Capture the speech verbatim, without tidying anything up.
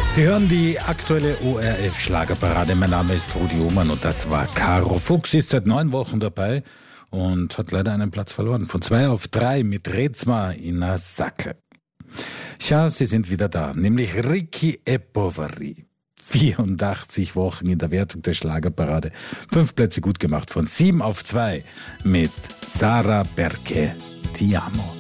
Sie hören die aktuelle O R F-Schlagerparade. Mein Name ist Rudi Ohrmann und das war Caro Fuchs. Sie ist seit neun Wochen dabei und hat leider einen Platz verloren. Von zwei auf drei mit Redsma in a Sacke. Ja, sie sind wieder da, nämlich Ricky e Poveri. vierundachtzig Wochen in der Wertung der Schlagerparade. Fünf Plätze gut gemacht, von sieben auf zwei mit Sarah Perché Ti amo.